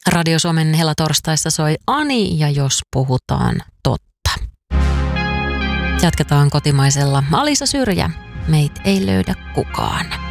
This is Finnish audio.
Radio Suomen helatorstaissa soi Ani ja jos puhutaan totta. Jatketaan kotimaisella Alisa Syrjä. Meitä ei löydä kukaan.